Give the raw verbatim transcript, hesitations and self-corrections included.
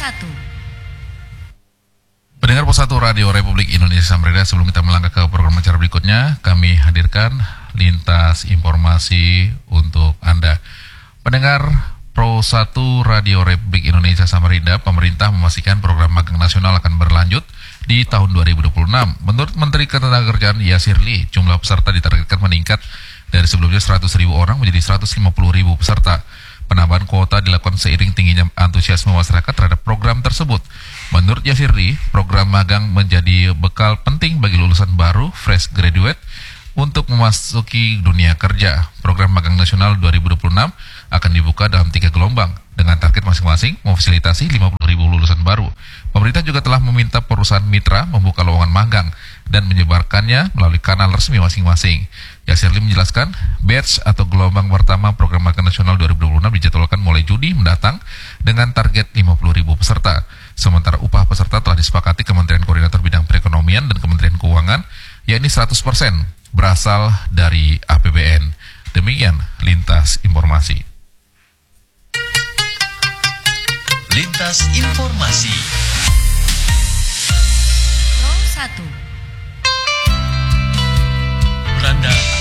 satu. Pendengar Pro satu Radio Republik Indonesia Samarinda, sebelum kita melangkah ke program acara berikutnya, kami hadirkan lintas informasi untuk Anda. Pendengar Pro satu Radio Republik Indonesia Samarinda, pemerintah memastikan program magang nasional akan berlanjut di tahun dua ribu dua puluh enam. Menurut Menteri Ketenagakerjaan Yasir Lee, jumlah peserta ditargetkan meningkat dari sebelumnya seratus ribu orang menjadi seratus lima puluh ribu peserta. Penambahan kuota dilakukan seiring tingginya antusiasme masyarakat terhadap program tersebut. Menurut Yasir Lee, program magang menjadi bekal penting bagi lulusan baru, fresh graduate, untuk memasuki dunia kerja. Program magang nasional dua ribu dua puluh enam akan dibuka dalam tiga gelombang, dengan target masing-masing memfasilitasi lima puluh ribu lulusan baru. Pemerintah juga telah meminta perusahaan mitra membuka lowongan magang dan menyebarkannya melalui kanal resmi masing-masing. Yasir Lee menjelaskan, batch atau gelombang pertama program magang nasional dua ribu dua puluh enam dijadwalkan mulai Juni mendatang dengan target lima puluh ribu peserta. Sementara upah peserta telah disepakati Kementerian Koordinator Bidang Perekonomian dan Kementerian Keuangan, yakni seratus persen berasal dari A P B N. Demikian lintas informasi. Lintas informasi. Pro satu. Belanda